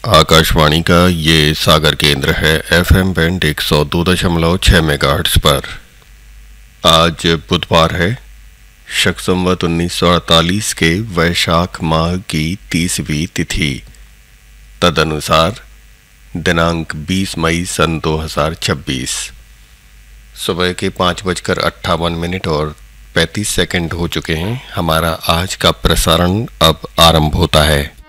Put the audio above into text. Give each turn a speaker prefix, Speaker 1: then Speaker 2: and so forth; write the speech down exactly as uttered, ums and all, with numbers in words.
Speaker 1: आकाशवाणी का ये सागर केंद्र है एफ एम बैंड एक सौ दो दशमलव छः मेगाहर्ट्ज़ पर। आज बुधवार है, शक संवत उन्नीस सौ अड़तालीस के वैशाख माह की तीसवीं तिथि, तदनुसार दिनांक बीस मई सन दो हज़ार छब्बीस। सुबह के पाँच बजकर अट्ठावन मिनट और पैंतीस सेकंड हो चुके हैं। हमारा आज का प्रसारण अब आरंभ होता है।